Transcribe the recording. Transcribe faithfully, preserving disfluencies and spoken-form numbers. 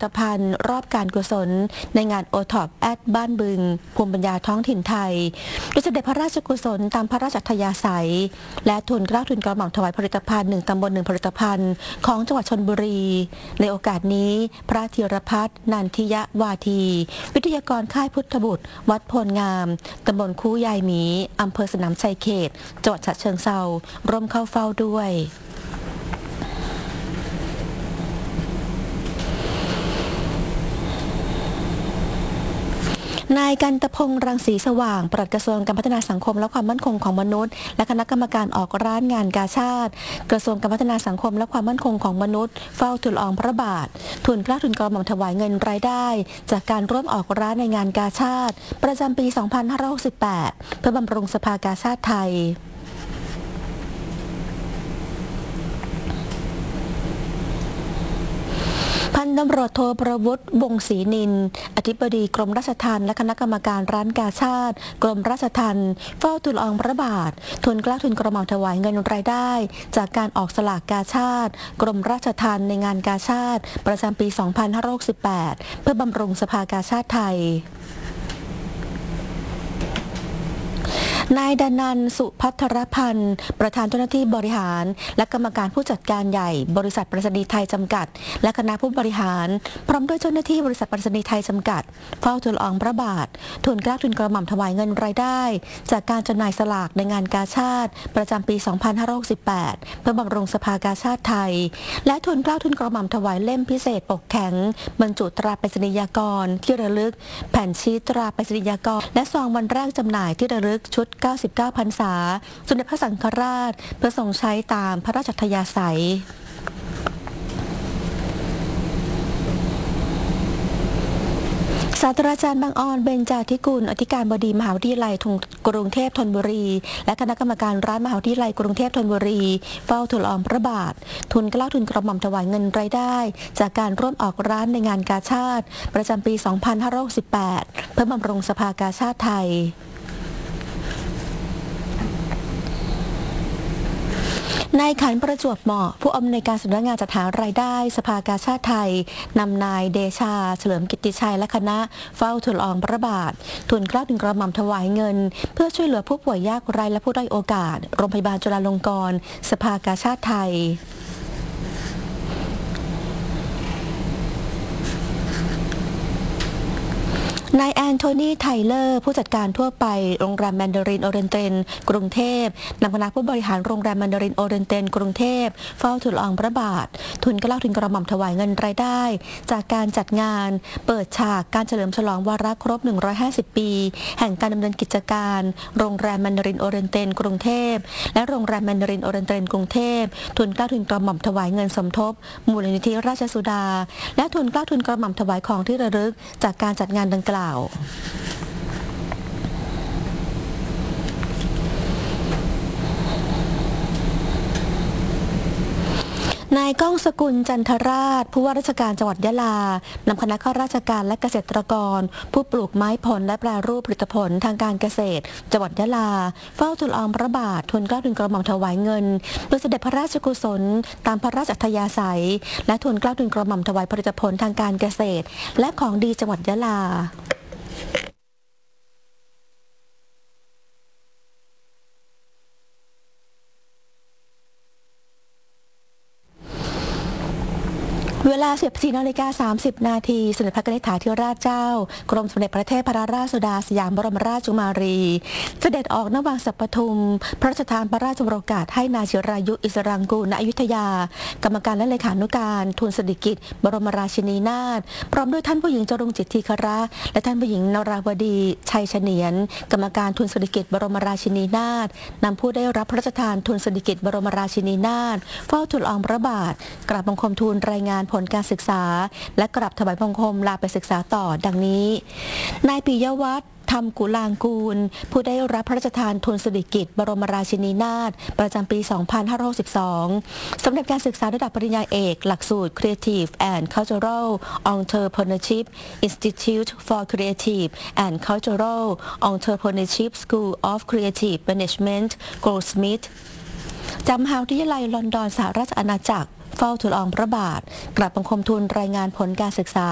ตภัณฑ์รอบการกุศลในงานโอท็อปแอดบ้านบึงภูมิปัญญาท้องถิ่นไทยโดยเสด็จพระราชกุศลตามพระราชอัธยาศัยและทุนเกล้าทุนกระหม่อมถวายผลิตภัณฑ์หนึ่งตำบลหนึ่งผลิตภัณฑ์ของจังหวัดชลบุรีในโอกาสนี้พระธีรพัฒน์นันทิยวาทีวิทยากรค่ายพุทธบุตรวัดโพลงามตำบลคูยายหมีอำเภอสนามชัยเขตจังหวัดฉะเชิงเทราร่วมเข้าเฝ้าด้วยนายกันตพงษ์รังสีสว่างปลัดกระทรวงการพัฒนาสังคมและความมั่นคงของมนุษย์และคณะกรรมการออกร้านงานกาชาดกระทรวงการพัฒนาสังคมและความมั่นคงของมนุษย์เฝ้าทูลละอองพระบาททุนเกล้าทุนกระหม่อมถวายเงินรายได้จากการร่วมออกร้านในงานกาชาดประจำปี สองพันห้าร้อยหกสิบแปด เพื่อบำรุงสภากาชาดไทยพันตำรวจโทประวุฒิวงศ์ศรีนินอธิบดีกรมราชทัณฑ์และคณะกรรมการร้านกาชาดกรมราชทัณฑ์เฝ้าทูลละอองพระบาททุนเกล้าทุนกระหม่อมถวายเงินรายได้จากการออกสลากกาชาดกรมราชทัณฑ์ในงานกาชาดประจำปี สองพันห้าร้อยหกสิบแปด เพื่อบำรุงสภากาชาดไทยนายดนันท์ สุภัทรพันธ์ประธานเจ้าหน้าที่บริหารและกรรมการผู้จัดการใหญ่บริษัทไปรษณีย์ไทยจำกัดและคณะผู้บริหารพร้อมด้วยเจ้าหน้าที่บริษัทไปรษณีย์ไทยจำกัดเฝ้าทูลละอองพระบาททุนเกล้าทุนกระหม่อมถวายเงินรายได้จากการจำหน่ายสลากในงานกาชาดประจำปี สองพันห้าร้อยหกสิบแปด เพื่อบำรุงสภากาชาดไทยและทุนเกล้าทุนกระหม่อมถวายเล่มพิเศษปกแข็งบรรจุตราไปรษณียากรที่ระลึกแผ่นชีตตราไปรษณียากรและซองวันแรกจำหน่ายที่ระลึกชุดเก้าสิบเก้าพรรษาสมเด็จพระสังฆราชเพื่อทรงใช้ตามพระราชอัธยาศัยศาสตราจารย์บางออนเบญจาธิกุลอธิการบดีมหาวิทยาลัยกรุงเทพธนบุรีและคณะกรรมการร้านมหาวิทยาลัยกรุงเทพธนบุรีเฝ้าทูลละอองพระบาททุนเกล้าทุนกระหม่อมถวายเงินรายได้จากการร่วมออกร้านในงานกาชาดประจำปี สองพันห้าร้อยหกสิบแปด เพื่อบำรุงสภากาชาดไทยนายขันประจวบเหมาะผู้อำนวยการสำนักงานจัดหารายได้สภากาชาดไทยนำนายเดชาเฉลิมกิตติชัยและคณะเฝ้าทูลละอองพระบาททุนเกล้าทุนกระหม่อมถวายเงินเพื่อช่วยเหลือผู้ป่วยยากไร้และผู้ด้อยโอกาสโรงพยาบาลจุฬาลงกรณ์สภากาชาดไทยนายแอนโทนีไทเลอร์ผู้จัดการทั่วไปโรงแรมแมนดารินโอเรนเตนกรุงเทพนำคณะผู้บริหารโรงแรมแมนดารินโอเรนเตนกรุงเทพเฝ้าทูลละอองพระบาททุนเกล้าทุนกระหม่อมถวายเงินรายได้จากการจัดงานเปิดฉากการเฉลิมฉลองวาระครบหนึ่งร้อยห้าสิบปีแห่งการดำเนินกิจการโรงแรมแมนดารินโอเรนเตนกรุงเทพและโรงแรมแมนดารินโอเรนเตนกรุงเทพทุนเกล้าทุนกระหม่อมถวายเงินสมทบมูลนิธิราชสุดาและทุนเกล้าทุนกระหม่อมถวายของที่ระลึกจากการจัดงานดังกล่าวนายก้องสกุลจันทราชผู้ว่าราชการจังหวัดยะลานำคณะข้าราชการและเกษตรกรผู้ปลูกไม้ผลและแปรรูปผลิตผลทางการเกษตรจังหวัดยะลาเฝ้าทูลละอองพระบาททุนเกล้าทุนกระหม่อมถวายเงินโดยเสด็จพระราชกุศลตามพระราชอัธยาศัยและทุนเกล้าทุนกระหม่อมถวายผลิตผลทางการเกษตรและของดีจังหวัดยะลาเวลา สิบสี่นาฬิกาสามสิบนาทีสมเด็จพระนิธิธิราชเจ้ากรมสมเด็จพระเทพรัตนราชสุดาสยามบรมราชกุมารีเสด็จออกณวังสัปทุมพระราชทานพระราชโองการให้นายจิรายุอิสรังกูลณอยุธยากรรมการและเลขานุการทูลสิริกิติ์บรมราชินีนาถพร้อมด้วยท่านผู้หญิงจรุงจิตทีคระและท่านผู้หญิงนราวดีชัยเฉนียนกรรมการทูลสิริกิติ์บรมราชินีนาถนำผู้ได้รับพระราชทานทูลสิริกิติ์บรมราชินีนาถเฝ้าทูลละอองพระบาทกราบบังคมทูลรายงานผลการศึกษาและกราบถวายบังคมลาไปศึกษาต่อดังนี้นายปิยวัฒน์ธรรมกุลางกูลผู้ได้รับพระราชทานทุนสิริกิติ์บรมราชินีนาถประจำปี สองพันห้าร้อยหกสิบสอง สำเร็จการศึกษาระดับปริญญาเอกหลักสูตร Creative and Cultural Entrepreneurship Institute for Creative and Cultural Entrepreneurship School of Creative Management Goldsmith จากมหาวิทยาลัยลอนดอนสหราชอาณาจักรเฝ้าทูลละอองพระบาทกราบบังคมทูลรายงานผลการศึกษา